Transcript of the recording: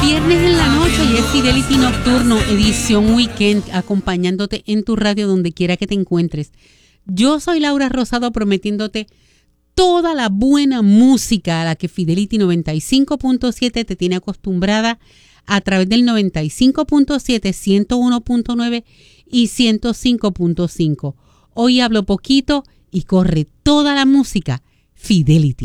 Viernes en la noche y es Fidelity Nocturno, edición weekend, acompañándote en tu radio donde quiera que te encuentres. Yo soy Laura Rosado, prometiéndote toda la buena música a la que Fidelity 95.7 te tiene acostumbrada a través del 95.7, 101.9 y 105.5. Hoy hablo poquito y corre toda la música Fidelity.